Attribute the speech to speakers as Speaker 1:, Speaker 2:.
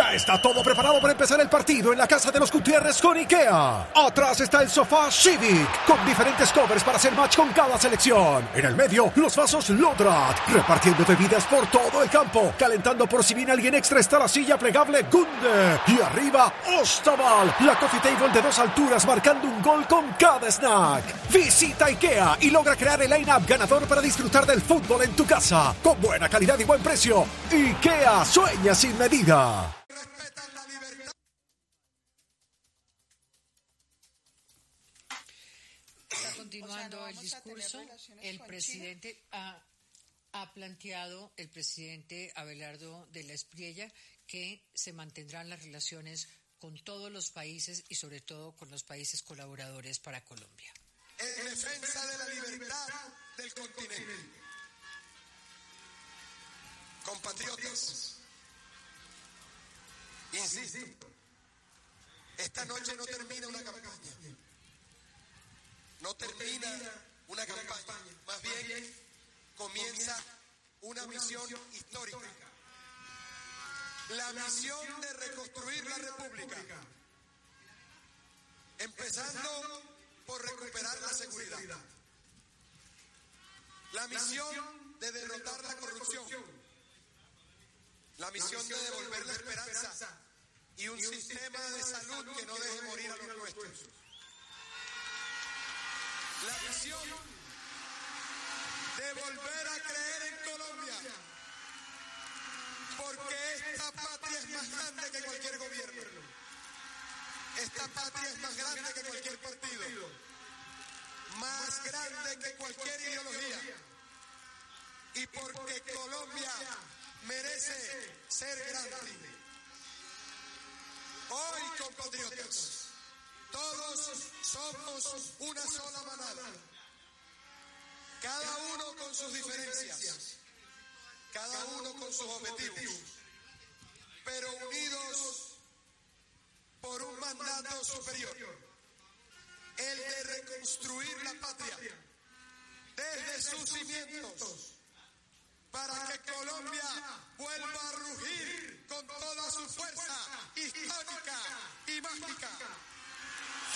Speaker 1: Ya está todo preparado para empezar el partido en la casa de los Gutiérrez con IKEA. Atrás está el sofá Civic, con diferentes covers para hacer match con cada selección. En el medio, los vasos Lodrat, repartiendo bebidas por todo el campo. Calentando por si viene alguien extra está la silla plegable Gunde. Y arriba, Ostaval, la coffee table de 2 alturas marcando un gol con cada snack. Visita IKEA y logra crear el line-up ganador para disfrutar del fútbol en tu casa. Con buena calidad y buen precio. IKEA sueña sin medida.
Speaker 2: Continuando el discurso, el presidente ha planteado, el presidente Abelardo de la Espriella, que se mantendrán las relaciones con todos los países y sobre todo con los países colaboradores para Colombia.
Speaker 3: En defensa de la libertad del continente. Compatriotas, insisto, esta noche no termina una campaña. No termina una campaña, más bien comienza una misión histórica. La misión de reconstruir la República, empezando por recuperar la seguridad. La misión de derrotar la corrupción. La misión de devolver la esperanza y un sistema de salud que no deje morir a los nuestros. La misión de volver a creer en Colombia, porque esta patria es más grande que cualquier gobierno. Esta patria es más grande que cualquier partido, más grande que cualquier ideología, y porque Colombia merece ser grande. Hoy, compatriotas, todos somos una sola manada, cada uno con sus diferencias, cada uno con sus objetivos, pero unidos por un mandato superior, el de reconstruir la patria desde sus cimientos, para que Colombia vuelva a rugir con toda su fuerza histórica y mágica.